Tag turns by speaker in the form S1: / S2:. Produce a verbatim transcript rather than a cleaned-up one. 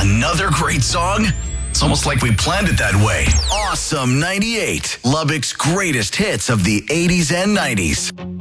S1: Another great song? It's almost like we planned it that way. Awesome ninety-eight, Lubbock's greatest hits of the eighties and nineties.